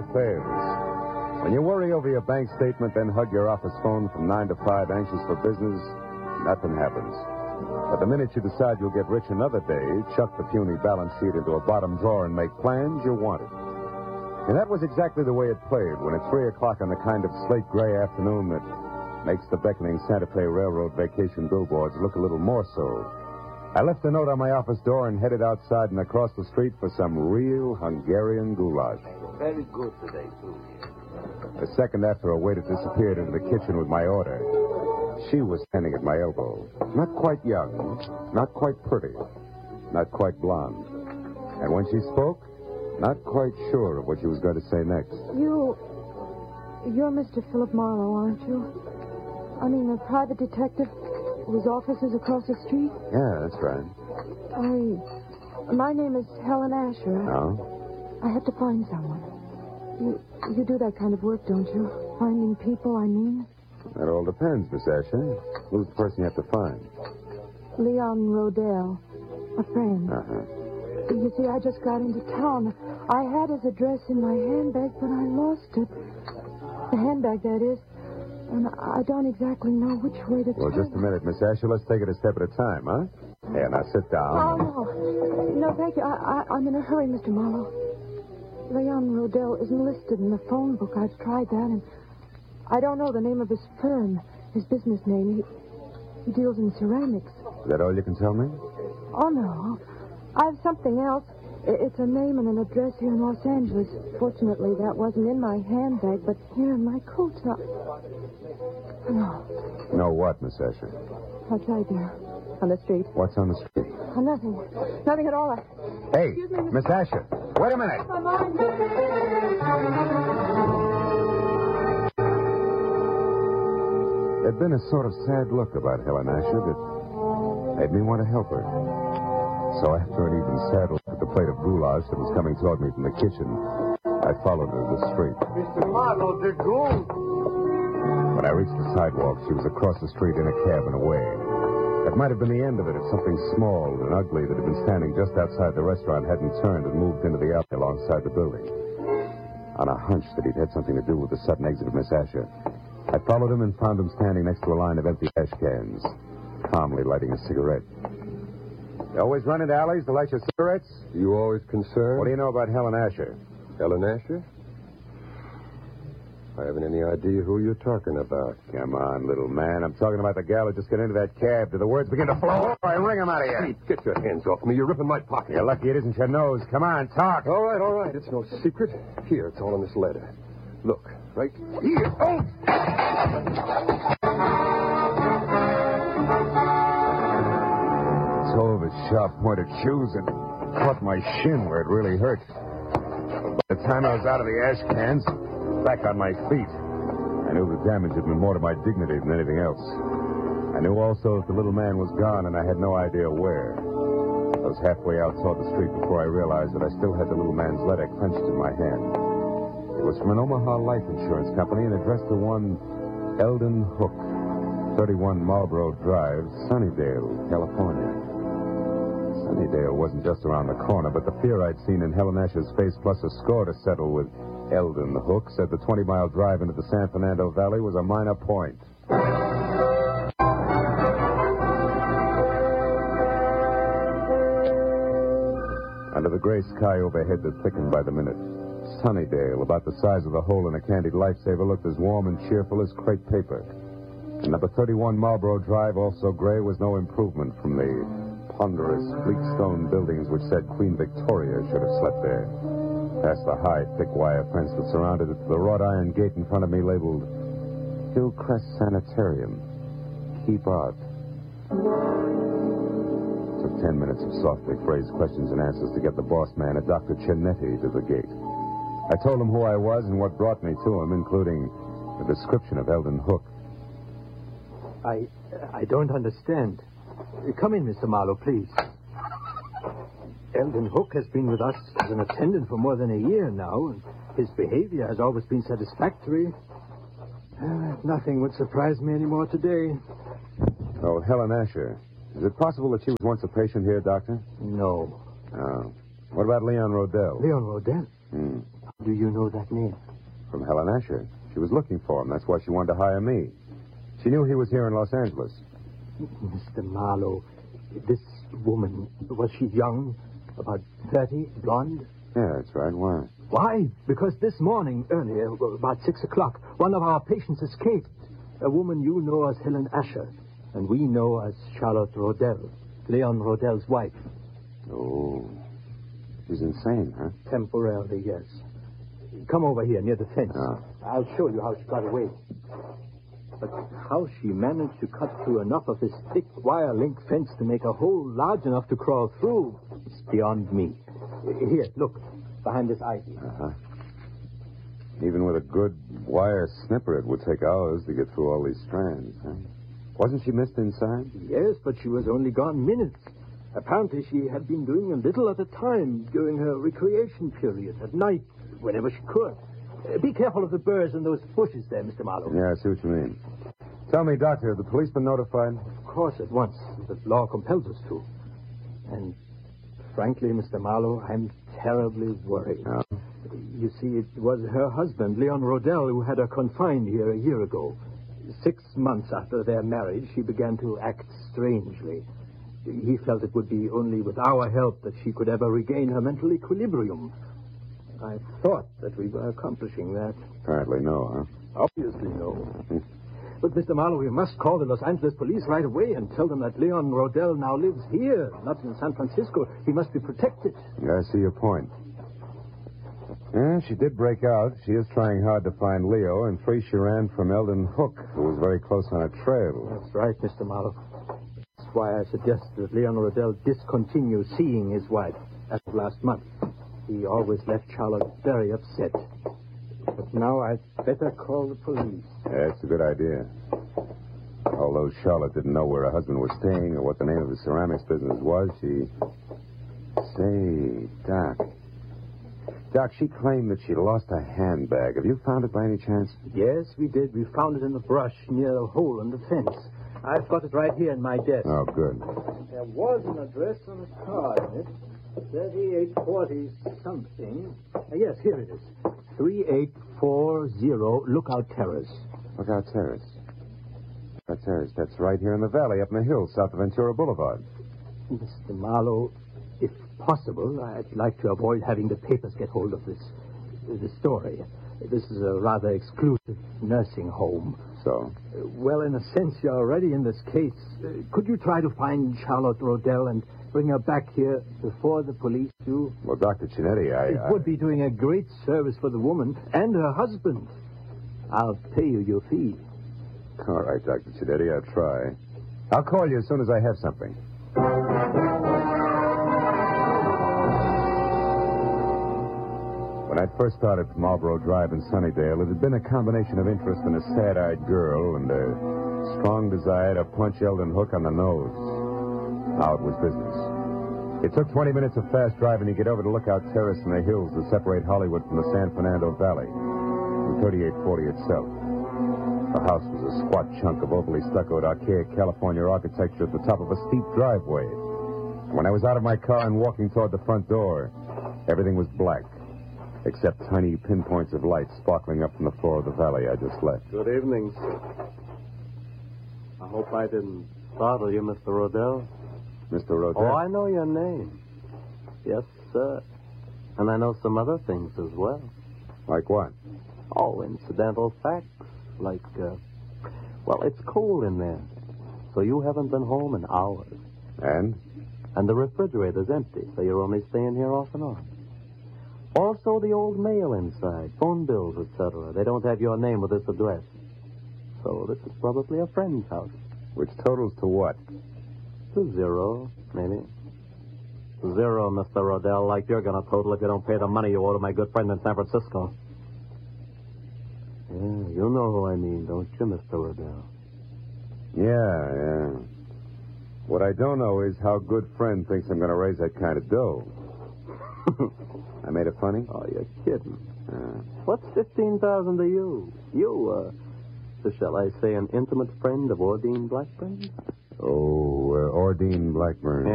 affairs. When you worry over your bank statement, then hug your office phone from 9 to 5, anxious for business, nothing happens. But the minute you decide you'll get rich another day, chuck the puny balance sheet into a bottom drawer and make plans, you want it. And that was exactly the way it played when at 3 o'clock on the kind of slate-gray afternoon that makes the beckoning Santa Fe Railroad vacation billboards look a little more so. I left a note on my office door and headed outside and across the street for some real Hungarian goulash. Very good today, too. A second after a waiter disappeared into the kitchen with my order, she was standing at my elbow. Not quite young, not quite pretty, not quite blonde. And when she spoke, not quite sure of what she was going to say next. You're Mr. Philip Marlowe, aren't you? I mean, a private detective whose office is across the street? Yeah, that's right. My name is Helen Asher. Oh? I have to find someone. You do that kind of work, don't you? Finding people, I mean? That all depends, Miss Asher. Who's the person you have to find? Leon Rodell, a friend. Uh-huh. You see, I just got into town. I had his address in my handbag, but I lost it. The handbag, that is. And I don't exactly know which way to turn. Well, just a minute, Miss Asher. Let's take it a step at a time, huh? Yeah, now sit down. Oh, no. No, thank you. I'm in a hurry, Mr. Marlowe. Leon Rodell isn't listed in the phone book. I've tried that, and I don't know the name of his firm, his business name. He deals in ceramics. Is that all you can tell me? Oh, no. I have something else. It's a name and an address here in Los Angeles. Fortunately, that wasn't in my handbag, but here in my coat. No. No what, Miss Asher? That's right there. On the street. What's on the street? Oh, nothing. Nothing at all. Hey, Excuse me, Miss Asher. Wait a minute. My mind. There'd been a sort of sad look about Helen Asher that made me want to help her. So after an even sadder look at the plate of goulash that was coming toward me from the kitchen, I followed her to the street. Mr. Marlowe, the goon. When I reached the sidewalk, she was across the street in a cab and away. It might have been the end of it if something small and ugly that had been standing just outside the restaurant hadn't turned and moved into the alley alongside the building. On a hunch that he'd had something to do with the sudden exit of Miss Asher, I followed him and found him standing next to a line of empty ash cans, calmly lighting a cigarette. You always run into alleys to light your cigarettes? You always concerned? What do you know about Helen Asher? Helen Asher? I haven't any idea who you're talking about. Come on, little man. I'm talking about the gal who just got into that cab. Do the words begin to flow? All right, wring them out of you. Pete, get your hands off me. You're ripping my pocket. You're lucky it isn't your nose. Come on, talk. All right. It's no secret. Here, it's all in this letter. Look, right here. Oh! Toe of his sharp-pointed shoes and caught my shin where it really hurt. By the time I was out of the ash cans, back on my feet, I knew the damage had been more to my dignity than anything else. I knew also that the little man was gone, and I had no idea where. I was halfway out toward the street before I realized that I still had the little man's letter clenched in my hand. It was from an Omaha life insurance company and addressed to one Eldon Hook, 31 Marlboro Drive, Sunnydale, California. Sunnydale wasn't just around the corner, but the fear I'd seen in Helen Asher's face, plus a score to settle with Eldon Hook, said the 20-mile drive into the San Fernando Valley was a minor point. Under the gray sky overhead that thickened by the minute, Sunnydale, about the size of the hole in a candied lifesaver, looked as warm and cheerful as crepe paper. And number 31 Marlboro Drive, also gray, was no improvement from the ponderous, bleak stone buildings which said Queen Victoria should have slept there. Past the high, thick wire fence that surrounded it to the wrought iron gate in front of me labeled Hillcrest Sanitarium. Keep out. It took 10 minutes of softly phrased questions and answers to get the boss man, a Dr. Chinetti, to the gate. I told him who I was and what brought me to him, including the description of Eldon Hook. I don't understand. Come in, Mr. Marlowe, please. Eldon Hook has been with us as an attendant for more than a year now, and his behavior has always been satisfactory. Nothing would surprise me anymore today. Oh, Helen Asher. Is it possible that she was once a patient here, Doctor? No. Oh. What about Leon Rodell? Leon Rodell? Do you know that name? From Helen Asher. She was looking for him. That's why she wanted to hire me. She knew he was here in Los Angeles. Mr. Marlowe, this woman, was she young? About 30, blonde? Yeah, that's right. Why? Why? Because this morning, earlier, about 6 o'clock, one of our patients escaped. A woman you know as Helen Asher, and we know as Charlotte Rodell, Leon Rodell's wife. Oh. She's insane, huh? Temporarily, yes. Come over here near the fence. Oh. I'll show you how she got away. But how she managed to cut through enough of this thick wire link fence to make a hole large enough to crawl through is beyond me. Here, look, behind this ivy. Uh-huh. Even with a good wire snipper, it would take hours to get through all these strands, huh? Wasn't she missed inside? Yes, but she was only gone minutes. Apparently, she had been doing a little at a time during her recreation period, at night, whenever she could. Be careful of the burrs and those bushes there, Mr. Marlowe. Yeah, I see what you mean. Tell me, Doctor, have the police been notified? Of course, at once. The law compels us to. And frankly, Mr. Marlowe, I'm terribly worried. Oh. You see, it was her husband, Leon Rodell, who had her confined here a year ago. 6 months after their marriage, she began to act strangely. He felt it would be only with our help that she could ever regain her mental equilibrium. I thought that we were accomplishing that. Apparently no, huh? Obviously no. But, Mr. Marlowe, we must call the Los Angeles police right away and tell them that Leon Rodell now lives here, not in San Francisco. He must be protected. Yeah, I see your point. Yeah, she did break out. She is trying hard to find Leo, and free she ran from Eldon Hook, who was very close on her trail. That's right, Mr. Marlowe. That's why I suggest that Leon Rodell discontinue seeing his wife as of last month. He always left Charlotte very upset. But now I'd better call the police. Yeah, it's a good idea. Although Charlotte didn't know where her husband was staying or what the name of his ceramics business was, she... Say, Doc, she claimed that she lost her handbag. Have you found it by any chance? Yes, we did. We found it in the brush near a hole in the fence. I've got it right here in my desk. Oh, good. There was an address on a card in it. 3840 something. Yes, here it is. 3840 Lookout Terrace. Lookout Terrace. Lookout Terrace. That's right here in the valley, up in the hills, south of Ventura Boulevard. Mr. Marlowe, if possible, I'd like to avoid having the papers get hold of this story. This is a rather exclusive nursing home. So? Well, in a sense, you're already in this case. Could you try to find Charlotte Rodell and bring her back here before the police do? Well, Dr. Chinetti, It would be doing a great service for the woman and her husband. I'll pay you your fee. All right, Dr. Chinetti, I'll try. I'll call you as soon as I have something. When I first started Marlboro Drive in Sunnydale, it had been a combination of interest in a sad-eyed girl and a strong desire to punch Eldon Hook on the nose. Now it was business. It took 20 minutes of fast driving to get over to Lookout Terrace in the hills that separate Hollywood from the San Fernando Valley, from 3840 itself. The house was a squat chunk of overly stuccoed, archaic California architecture at the top of a steep driveway. And when I was out of my car and walking toward the front door, everything was black, except tiny pinpoints of light sparkling up from the floor of the valley I just left. Good evening, sir. I hope I didn't startle you, Mr. Rodell. Mr. Rodell? Oh, I know your name. Yes, sir. And I know some other things as well. Like what? Oh, incidental facts. Like, well, it's cold in there. So you haven't been home in hours. And? And the refrigerator's empty, so you're only staying here off and on. Also, the old mail inside, phone bills, etc. They don't have your name with this address. So this is probably a friend's house. Which totals to what? To 0, maybe. 0, Mr. Rodell, like you're going to total if you don't pay the money you owe to my good friend in San Francisco. Yeah, you know who I mean, don't you, Mr. Rodell? Yeah. What I don't know is how good friend thinks I'm going to raise that kind of dough. I made it funny? Oh, you're kidding. What's 15,000 to you? You, shall I say, an intimate friend of Ordine Blackburn? Oh, Ordine Blackburn.